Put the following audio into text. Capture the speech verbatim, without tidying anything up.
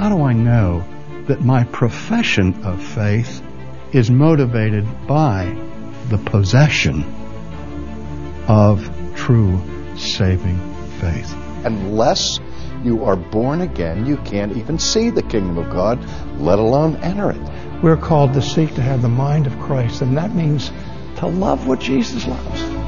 how do I know that my profession of faith is motivated by the possession of true saving faith? Unless you are born again, you can't even see the kingdom of God, let alone enter it. We're called to seek to have the mind of Christ, and that means to love what Jesus loves.